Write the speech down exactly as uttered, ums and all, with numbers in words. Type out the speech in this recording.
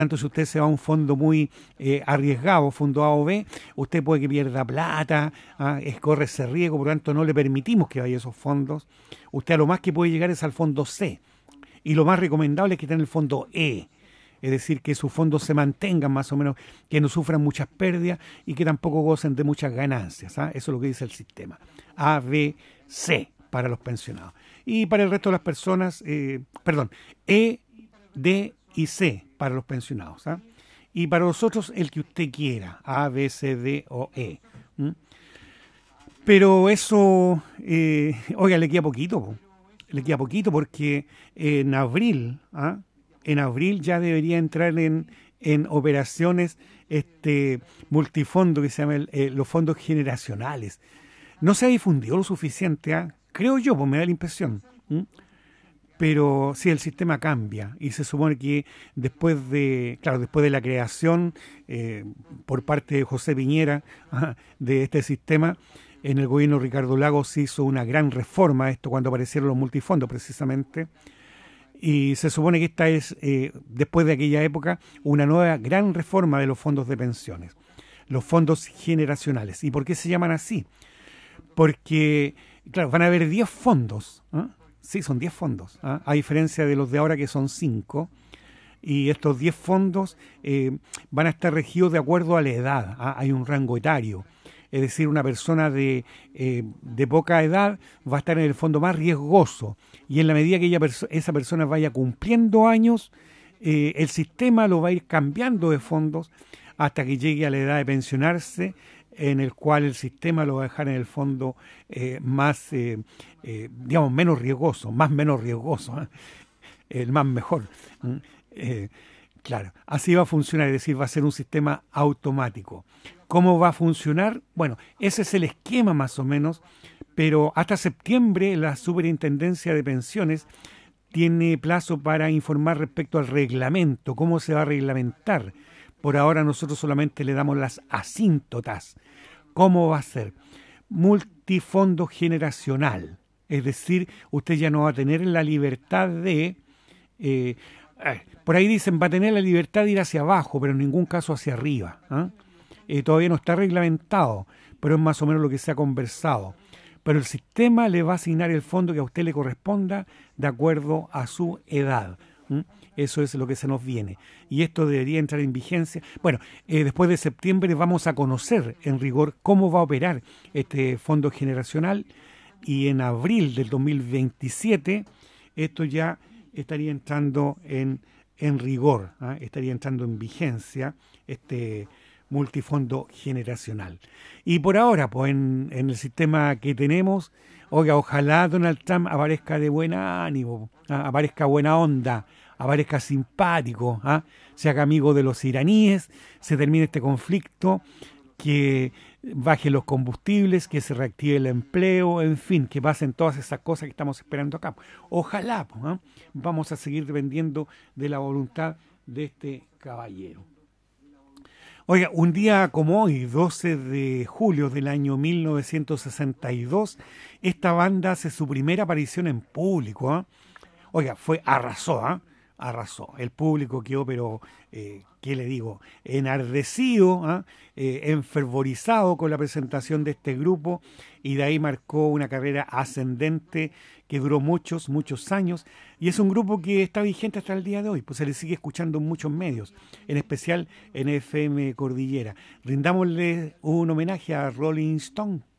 tanto, si usted se va a un fondo muy eh, arriesgado, fondo A o B, usted puede que pierda plata, ah, es, corre ese riesgo, por lo tanto no le permitimos que vaya a esos fondos. Usted a lo más que puede llegar es al fondo C. Y lo más recomendable es que esté en el fondo E. Es decir, que sus fondos se mantengan más o menos, que no sufran muchas pérdidas y que tampoco gocen de muchas ganancias. ¿Ah? Eso es lo que dice el sistema. A, B, C para los pensionados. Y para el resto de las personas, eh, perdón, E, D y C para los pensionados. ¿Ah? Y para los otros, el que usted quiera, A, B, C, D o E. ¿Mm? Pero eso, eh, oiga, le queda poquito, po. Le queda poquito porque en abril, ¿ah? En abril ya debería entrar en, en operaciones este multifondo que se llama el, eh, los fondos generacionales. No se ha difundido lo suficiente, ¿ah? Creo yo, pues me da la impresión. ¿Mm? Pero sí, el sistema cambia y se supone que después de, claro, después de la creación eh, por parte de José Piñera, ajá, de este sistema, en el gobierno de Ricardo Lagos se hizo una gran reforma a esto cuando aparecieron los multifondos precisamente. Y se supone que esta es, eh, después de aquella época, una nueva gran reforma de los fondos de pensiones, los fondos generacionales. ¿Y por qué se llaman así? Porque, claro, van a haber diez fondos. ¿Eh? Sí, son diez fondos, ¿eh? A diferencia de los de ahora que son cinco. Y estos diez fondos eh, van a estar regidos de acuerdo a la edad. ¿Ah? Hay un rango etario. Es decir, una persona de, eh, de poca edad va a estar en el fondo más riesgoso. Y en la medida que ella, esa persona vaya cumpliendo años, eh, el sistema lo va a ir cambiando de fondos hasta que llegue a la edad de pensionarse, en el cual el sistema lo va a dejar en el fondo eh, más, eh, eh, digamos, menos riesgoso, más menos riesgoso, ¿eh? El más mejor. Eh, claro, así va a funcionar, es decir, va a ser un sistema automático. ¿Cómo va a funcionar? Bueno, ese es el esquema más o menos, pero hasta septiembre la Superintendencia de Pensiones tiene plazo para informar respecto al reglamento, cómo se va a reglamentar. Por ahora nosotros solamente le damos las asíntotas. ¿Cómo va a ser? Multifondo generacional. Es decir, usted ya no va a tener la libertad de... Eh, eh, por ahí dicen, va a tener la libertad de ir hacia abajo, pero en ningún caso hacia arriba. ¿Eh? Eh, todavía no está reglamentado, pero es más o menos lo que se ha conversado. Pero el sistema le va a asignar el fondo que a usted le corresponda de acuerdo a su edad. ¿Mm? Eso es lo que se nos viene. Y esto debería entrar en vigencia. Bueno, eh, después de septiembre vamos a conocer en rigor cómo va a operar este fondo generacional y en abril del dos mil veintisiete esto ya estaría entrando en, en rigor, ¿eh? Estaría entrando en vigencia este multifondo generacional. Y por ahora, pues en, en el sistema que tenemos, oiga, ojalá Donald Trump aparezca de buen ánimo, ¿eh? Aparezca buena onda, aparezca simpático, ¿eh? Se haga amigo de los iraníes, se termine este conflicto, que baje los combustibles, que se reactive el empleo, en fin, que pasen todas esas cosas que estamos esperando acá. Ojalá, ¿eh? Vamos a seguir dependiendo de la voluntad de este caballero. Oiga, un día como hoy, doce de julio del año mil novecientos sesenta y dos, esta banda hace su primera aparición en público. ¿Eh? Oiga, fue arrasó, ¿eh? Arrasó. El público quedó, pero, eh, ¿qué le digo? Enardecido, ¿eh? Eh, enfervorizado con la presentación de este grupo, y de ahí marcó una carrera ascendente que duró muchos, muchos años, y es un grupo que está vigente hasta el día de hoy, pues se le sigue escuchando en muchos medios, en especial en F M Cordillera. Rindámosle un homenaje a Rolling Stone.